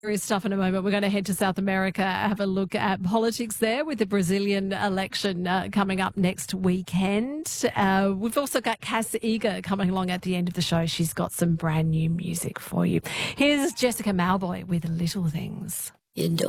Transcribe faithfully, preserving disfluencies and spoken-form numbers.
Serious stuff in a moment. We're going to head to South America, have a look at politics there with the Brazilian election uh, coming up next weekend. Uh, we've also got Cass Eager coming along at the end of the show. She's got some brand new music for you. Here's Jessica Mauboy with Little Things. You don't